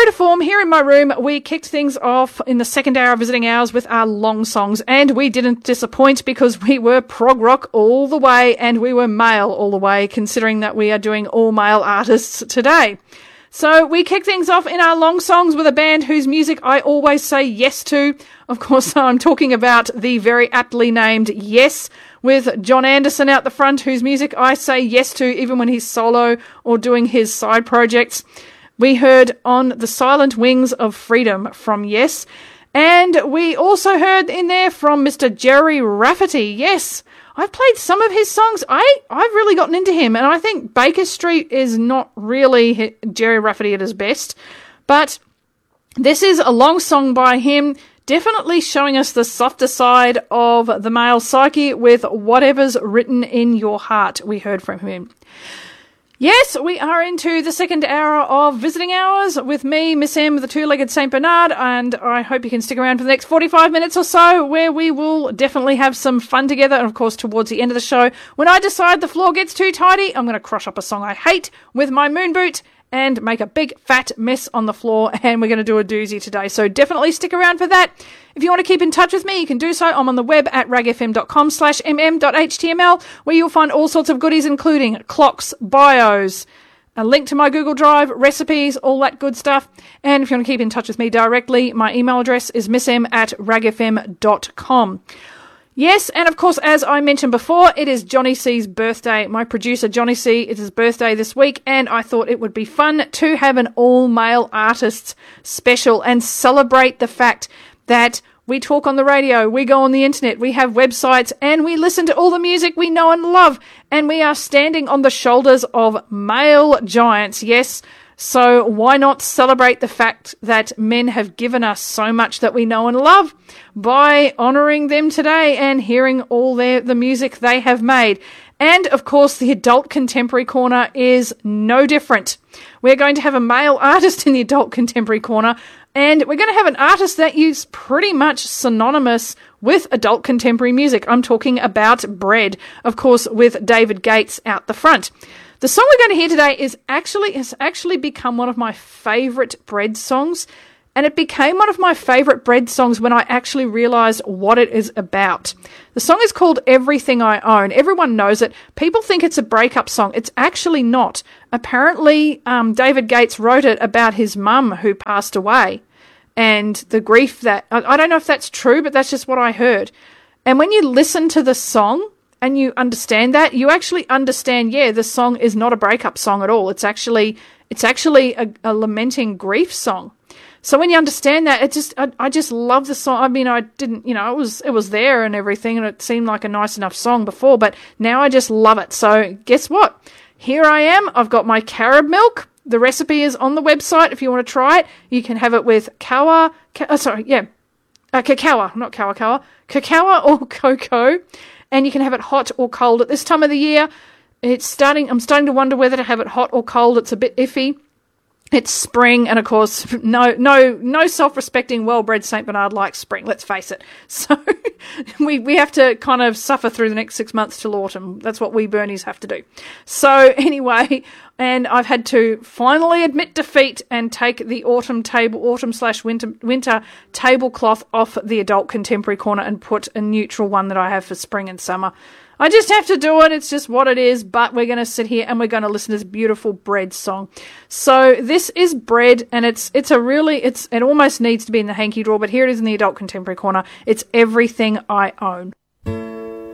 true to form, here in my room, we kicked things off in the second hour of Visiting Hours with our long songs, and we didn't disappoint because we were prog rock all the way and we were male all the way, considering that we are doing all male artists today. So we kick things off in our long songs with a band whose music I always say yes to. Of course, I'm talking about the very aptly named Yes, with John Anderson out the front, whose music I say yes to even when he's solo or doing his side projects. We heard On the Silent Wings of Freedom from Yes, and we also heard in there from Mr. Gerry Rafferty. Yes, I've played some of his songs. I've really gotten into him, and I think Baker Street is not really Gerry Rafferty at his best, but this is a long song by him, definitely showing us the softer side of the male psyche with Whatever's Written in Your Heart. We heard from him. Yes, we are into the second hour of Visiting Hours with me, Miss M, the two-legged St. Bernard, and I hope you can stick around for the next 45 minutes or so, where we will definitely have some fun together. And of course, towards the end of the show, when I decide the floor gets too tidy, I'm going to crush up a song I hate with my moon boot and make a big fat mess on the floor, and we're going to do a doozy today. So definitely stick around for that. If you want to keep in touch with me, you can do so. I'm on the web at ragfm.com/mm.html, where you'll find all sorts of goodies, including clocks, bios, a link to my Google Drive, recipes, all that good stuff. And if you want to keep in touch with me directly, my email address is missm@ragfm.com. Yes, and of course, as I mentioned before, it is Johnny C's birthday. My producer, Johnny C, it's his birthday this week, and I thought it would be fun to have an all-male artists special and celebrate the fact that we talk on the radio, we go on the internet, we have websites, and we listen to all the music we know and love, and we are standing on the shoulders of male giants, yes. So why not celebrate the fact that men have given us so much that we know and love by honouring them today and hearing all the music they have made. And, of course, the Adult Contemporary Corner is no different. We're going to have a male artist in the Adult Contemporary Corner, and we're going to have an artist that is pretty much synonymous with adult contemporary music. I'm talking about Bread, of course, with David Gates out the front. The song we're going to hear today has actually become one of my favourite Bread songs, and it became one of my favourite Bread songs when I actually realised what it is about. The song is called Everything I Own. Everyone knows it. People think it's a breakup song. It's actually not. Apparently, David Gates wrote it about his mum who passed away, and the grief that... I don't know if that's true, but that's just what I heard. And when you listen to the song and you understand that, you actually understand, yeah, the song is not a breakup song at all. It's actually a lamenting grief song. So when you understand that, I just love the song. I mean, I didn't, it was there and everything, and it seemed like a nice enough song before, but now I just love it. So guess what? Here I am. I've got my carob milk. The recipe is on the website if you want to try it. You can have it with cacao, not kawa, cacao or cocoa, and you can have it hot or cold. At this time of the year, I'm starting to wonder whether to have it hot or cold. It's a bit iffy. It's spring, and of course, no self-respecting, well-bred St. Bernard likes spring, let's face it. So we have to kind of suffer through the next 6 months till autumn. That's what we Bernies have to do. So anyway, and I've had to finally admit defeat and take the autumn/winter tablecloth off the Adult Contemporary Corner and put a neutral one that I have for spring and summer. I just have to do it. It's just what it is. But we're going to sit here and we're going to listen to this beautiful Bread song. So this is Bread, and it almost needs to be in the hanky drawer, but here it is in the Adult Contemporary Corner. It's Everything I Own.